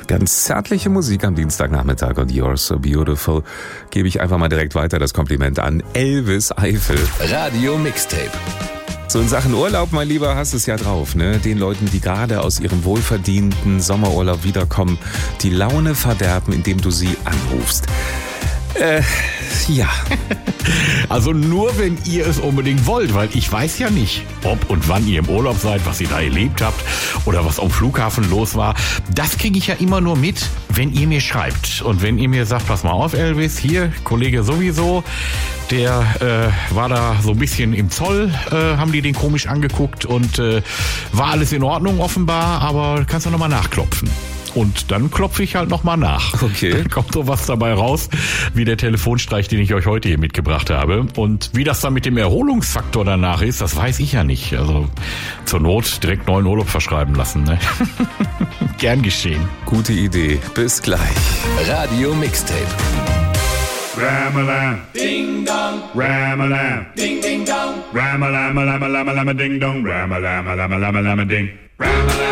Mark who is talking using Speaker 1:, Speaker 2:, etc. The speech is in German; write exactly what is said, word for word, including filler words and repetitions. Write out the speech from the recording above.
Speaker 1: Ganz zärtliche Musik am Dienstagnachmittag und You're So Beautiful gebe ich einfach mal direkt weiter das Kompliment an Elvis Eifel.
Speaker 2: Radio Mixtape.
Speaker 1: So in Sachen Urlaub, mein Lieber, hast du es ja drauf, ne? Den Leuten, die gerade aus ihrem wohlverdienten Sommerurlaub wiederkommen, die Laune verderben, indem du sie anrufst. Äh, ja.
Speaker 3: Also nur, wenn ihr es unbedingt wollt, weil ich weiß ja nicht, ob und wann ihr im Urlaub seid, was ihr da erlebt habt oder was am Flughafen los war. Das kriege ich ja immer nur mit, wenn ihr mir schreibt. Und wenn ihr mir sagt, pass mal auf, Elvis, hier, Kollege sowieso, der äh, war da so ein bisschen im Zoll, äh, haben die den komisch angeguckt und äh, war alles in Ordnung offenbar, aber kannst du nochmal nachklopfen. Und dann klopfe ich halt nochmal nach.
Speaker 1: Okay.
Speaker 3: Dann kommt sowas dabei raus, wie der Telefonstreich, den ich euch heute hier mitgebracht habe. Und wie das dann mit dem Erholungsfaktor danach ist, das weiß ich ja nicht. Also zur Not direkt neuen Urlaub verschreiben lassen. Ne? Gern geschehen.
Speaker 1: Gute Idee. Bis gleich.
Speaker 2: Radio Mixtape.
Speaker 4: Ram-a-lam, ding dong, ram-a-lam, ding ding dong, ram-a-lam-a-lam-a-lam-a-lam-a-ding dong, ram-a-lam-a-lam-a-lam-a-lam-a-ding, ram-a-lam.